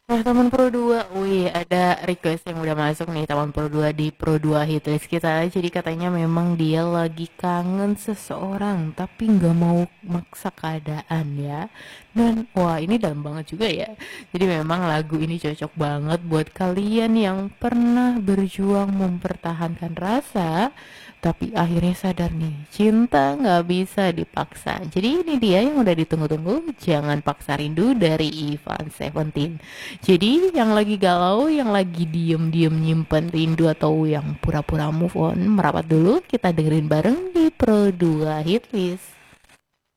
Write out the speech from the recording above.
Taman Pro 2, wih ada request yang udah masuk nih Taman Pro 2 di Pro 2 hitlist kita. Jadi katanya memang dia lagi kangen seseorang tapi nggak mau maksa keadaan ya. Dan wah ini dalam banget juga ya. Jadi memang lagu ini cocok banget buat kalian yang pernah berjuang mempertahankan rasa tapi akhirnya sadar nih, cinta nggak bisa dipaksa. Jadi ini dia yang udah ditunggu-tunggu, Jangan Paksa Rindu dari Ivan Seventeen. Jadi yang lagi galau, yang lagi diem-diem nyimpen rindu atau yang pura-pura move on, merapat dulu kita dengerin bareng di Pro 2 Hitlist.